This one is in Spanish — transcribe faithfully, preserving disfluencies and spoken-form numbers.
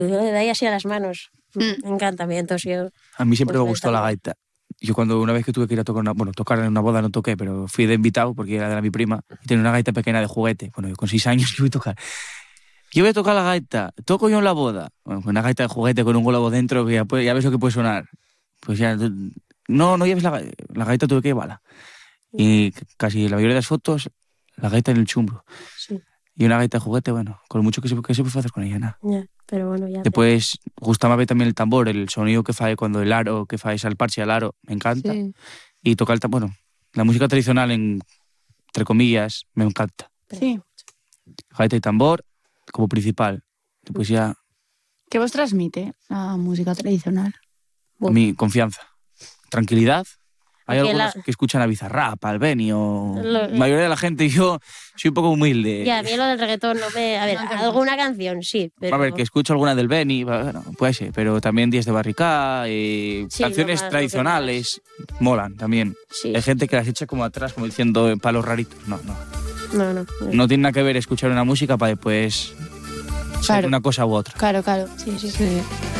De ahí así a las manos. Mm. Encantamientos. Yo, a mí siempre pues, me gustó la gaita. Yo cuando una vez que tuve que ir a tocar una, bueno, tocar en una boda no toqué, pero fui de invitado porque era de mi prima y tenía una gaita pequeña de juguete. Bueno, yo con seis años yo voy a tocar. Yo voy a tocar la gaita, toco yo en la boda. Bueno, con una gaita de juguete con un globo dentro que ya, puede, ya ves lo que puede sonar. Pues ya, no, no lleves la gaita, la gaita tuve que llevarla. Y casi la mayoría de las fotos, la gaita en el chumbo. Sí. Y una gaita de juguete, bueno, con mucho que se, que se puede hacer con ella, nada. Yeah, pero bueno, ya. Después, gustaba ver también el tambor, el sonido que fae cuando el aro, que fae salparse al aro, me encanta. Sí. Y tocar el tambor, bueno, la música tradicional, en, entre comillas, me encanta. Sí. Gaita y tambor como principal. Después ya... ¿Qué vos transmite la música tradicional? A mí, confianza, tranquilidad. Hay Porque algunos la... que escuchan a Bizarrap, al Beni o... Lo... La mayoría de la gente, yo soy un poco humilde. Ya, a mí lo del reggaetón no me... A ver, no, alguna canción sí, pero... A ver, que escucho alguna del Beni, bueno, puede ser, pero también Días de Barricá, eh, sí, canciones más, tradicionales, molan también. Sí. Hay gente que las echa como atrás, como diciendo palos raritos. No, no. No, no. No, no tiene nada que ver escuchar una música para después claro. ser una cosa u otra. Claro, claro. Sí, sí, sí.